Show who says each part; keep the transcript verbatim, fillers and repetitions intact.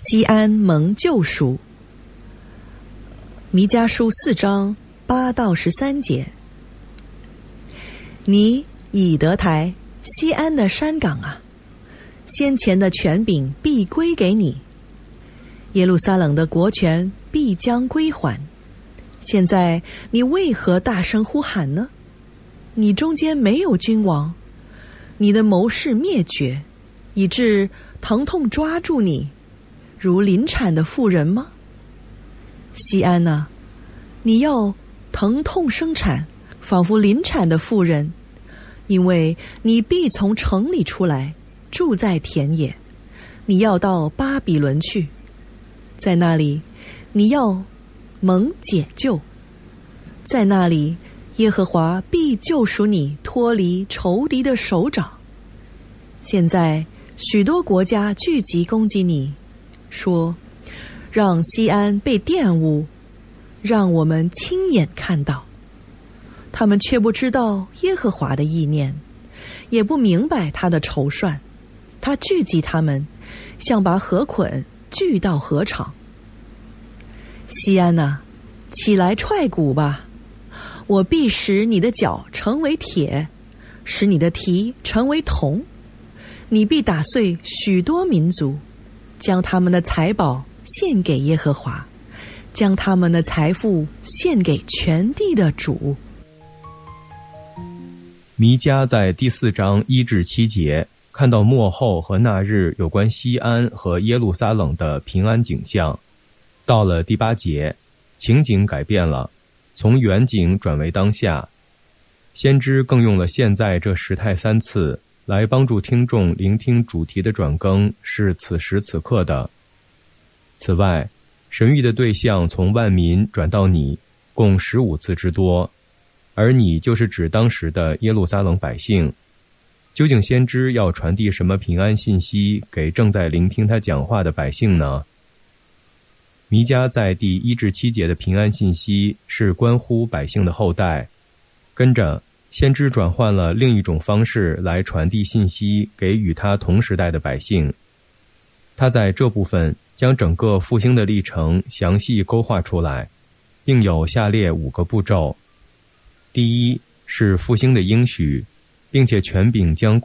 Speaker 1: 西安蒙救赎。弥迦书四章八到十三节。你以德台西安的山岗啊，先前的权柄必归给你，耶路撒冷的国权必将归还。现在你为何大声呼喊呢？你中间没有君王，你的谋士灭绝，以致疼痛抓住你，如临产的妇人吗？西安啊，你要疼痛生产，仿佛临产的妇人，因为你必从城里出来，住在田野。你要到巴比伦去，在那里你要蒙解救，在那里耶和华必救赎你，脱离仇敌的手掌。现在许多国家聚集攻击你，说让西安被玷污，让我们亲眼看到。他们却不知道耶和华的意念，也不明白他的筹算。他聚集他们，像把河捆聚到河场。西安啊，起来踹鼓吧！我必使你的脚成为铁，使你的蹄成为铜。你必打碎许多民族，将他们的财宝献给耶和华，将他们的财富献给全地的主。
Speaker 2: 弥迦在第四章一至七节看到末后和那日有关西安和耶路撒冷的平安景象。到了第八节，情景改变了，从远景转为当下。先知更用了现在这时态三次来帮助听众聆听主题的转更是此时此刻的。此外，神谕的对象从万民转到你，共十五次之多，而你就是指当时的耶路撒冷百姓。究竟先知要传递什么平安信息给正在聆听他讲话的百姓呢？弥迦在第一至七节的平安信息是关乎百姓的后代，跟着先知转换了另一种方式来传递信息给与他同时代的百姓。他在这部分将整个复兴的历程详细勾画出来，并有下列五个步骤。第一是复兴的应许，并且权柄将